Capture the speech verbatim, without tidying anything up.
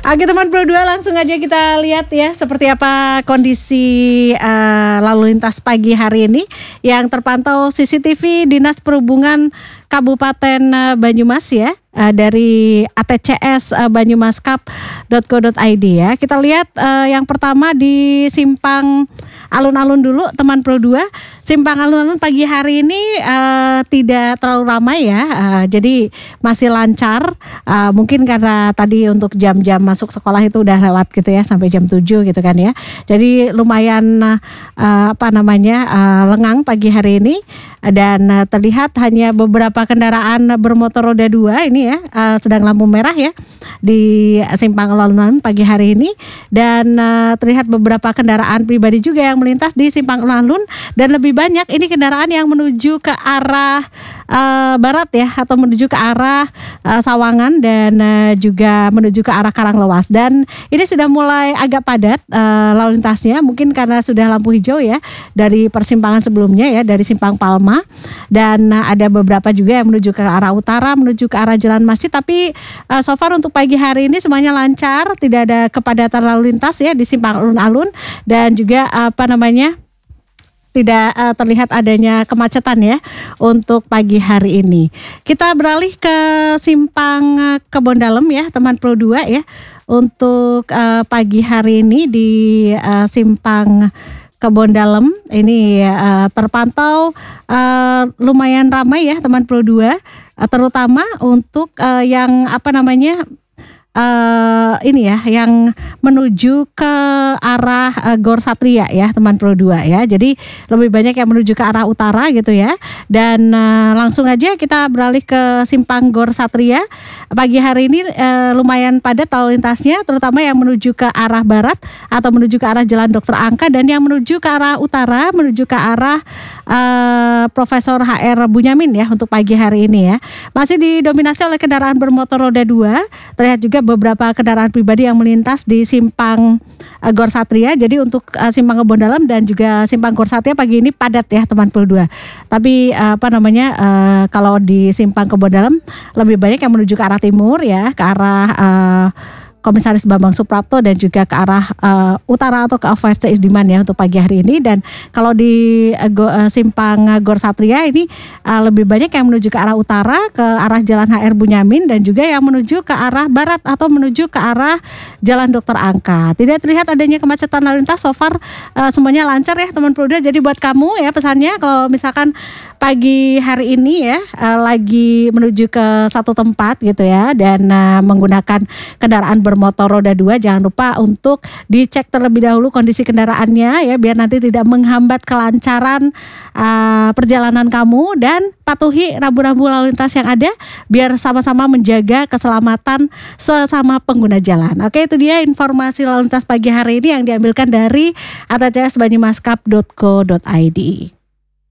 Oke teman Pro dua, langsung aja kita lihat ya seperti apa kondisi uh, lalu lintas pagi hari ini yang terpantau C C T V Dinas Perhubungan Kabupaten uh, Banyumas ya, uh, dari A T C S uh, banyumaskap dot co dot i d ya. Kita lihat uh, yang pertama di simpang alun-alun dulu teman Pro dua. Simpang alun-alun pagi hari ini uh, tidak terlalu ramai ya, uh, jadi masih lancar. Uh, mungkin karena tadi untuk jam-jam masuk sekolah itu udah lewat gitu ya, sampai jam tujuh gitu kan ya. Jadi lumayan uh, apa namanya uh, lengang pagi hari ini. Dan uh, terlihat hanya beberapa kendaraan bermotor roda dua ini ya, uh, sedang lampu merah ya di simpang alun-alun pagi hari ini. Dan uh, terlihat beberapa kendaraan pribadi juga yang melintas di simpang alun-alun, dan lebih banyak ini kendaraan yang menuju ke arah uh, barat ya, atau menuju ke arah uh, Sawangan dan uh, juga menuju ke arah Karanglewas. Dan ini sudah mulai agak padat uh, lalu lintasnya, mungkin karena sudah lampu hijau ya dari persimpangan sebelumnya ya, dari Simpang Palma. Dan uh, ada beberapa juga yang menuju ke arah utara, menuju ke arah Jalan Masjid. Tapi uh, so far untuk pagi hari ini semuanya lancar, tidak ada kepadatan lalu lintas ya di simpang alun-alun, dan juga uh, apa namanya tidak uh, terlihat adanya kemacetan ya untuk pagi hari ini. Kita beralih ke simpang uh, Kebon Dalem ya teman Pro dua ya. Untuk uh, pagi hari ini di uh, simpang Kebon Dalem ini uh, terpantau uh, lumayan ramai ya teman Pro dua, uh, terutama untuk uh, yang apa namanya Uh, ini ya yang menuju ke arah uh, Gor Satria ya teman Pro dua ya. Jadi lebih banyak yang menuju ke arah utara gitu ya. Dan uh, langsung aja kita beralih ke simpang Gor Satria. Pagi hari ini uh, lumayan padat lalu lintasnya, terutama yang menuju ke arah barat atau menuju ke arah Jalan Dokter Angka, dan yang menuju ke arah utara menuju ke arah uh, Profesor H R Bunyamin ya untuk pagi hari ini ya. Masih didominasi oleh kendaraan bermotor roda dua. Terlihat juga beberapa kendaraan pribadi yang melintas di simpang uh, Gor Satria. Jadi untuk uh, simpang Kebon Dalem dan juga simpang Gor Satria pagi ini padat ya teman Pro dua. Tapi uh, apa namanya uh, kalau di simpang Kebon Dalem lebih banyak yang menuju ke arah timur ya, ke arah uh, Komisaris Bambang Suprapto, dan juga ke arah uh, utara atau ke F F C Isdiman ya untuk pagi hari ini. Dan kalau di uh, go, uh, simpang uh, Gor Satria ini uh, lebih banyak yang menuju ke arah utara, ke arah Jalan H R Bunyamin, dan juga yang menuju ke arah barat atau menuju ke arah Jalan Dokter Angka. Tidak terlihat adanya kemacetan lalu lintas, so far uh, semuanya lancar ya teman Pro dua. Jadi buat kamu ya pesannya, kalau misalkan pagi hari ini ya uh, lagi menuju ke satu tempat gitu ya, dan uh, menggunakan kendaraan bermotor roda dua, jangan lupa untuk dicek terlebih dahulu kondisi kendaraannya ya, biar nanti tidak menghambat kelancaran uh, perjalanan kamu, dan patuhi rambu-rambu lalu lintas yang ada biar sama-sama menjaga keselamatan sesama pengguna jalan. Oke, itu dia informasi lalu lintas pagi hari ini yang diambilkan dari A T C S banyumaskap dot co dot i d.